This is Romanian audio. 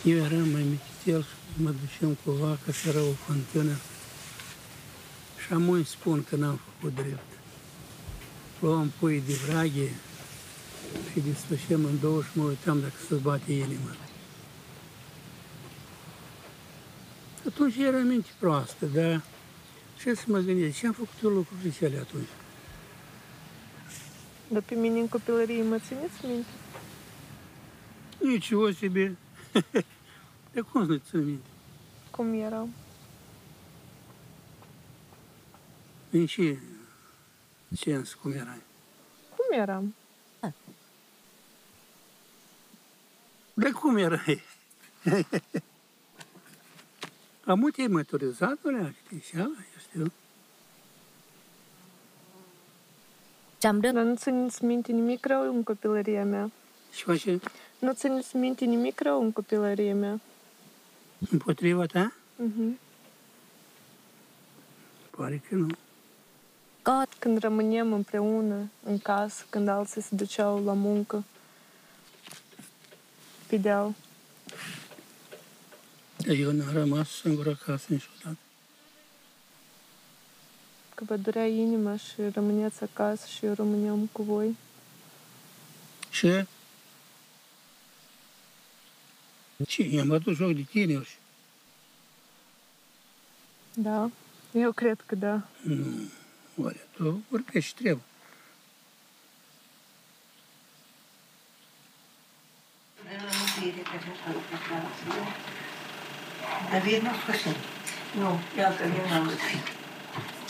Eu eram mai mititel și mă duceam cu vaca, și era o fântână. Și amui spun că n-am făcut drept. Luam pui de vraghe și desfășeam în două și mă uitam dacă se bate inima. Atunci era minte proastă, dar ce să mă gândesc, ce am făcut eu lucrurile cele atunci? Dar pe mine în copilărie mă țineți minte? Niciodată себе. De cum să-ți țin minte? Cum eram? În ce sens cum erai? Cum eram? De cum erai? Amu te-ai maturizat, alea, știi, seama, eu știu. จำเรื่อง Dar nu țineți minte nimic rău în copilăria mea. Și face Nu țineți minte nimic rău în copilăria mea. împotriva ta? Mhm. Pare că nu. ก็ Când rămâneam împreună în casă, când alții se duceau la muncă pe deal. Eu n-am rămas singur acasă niciodată. Că vă durea inima și rămâneați acasă și eu rămâneam cu voi. Și? Ce, i-am bătut joc de tine, eu și... Da, eu cred că da. Nu, oare, tu vorbești trebuie. David nu sfârșit. Nu, iată, vin la sfârșit.